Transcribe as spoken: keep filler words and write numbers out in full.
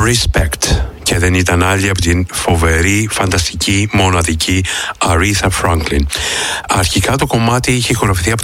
Respect, και δεν ήταν άλλη από την φοβερή, φανταστική, μοναδική Aretha Franklin. Αρχικά το κομμάτι είχε χορευτεί από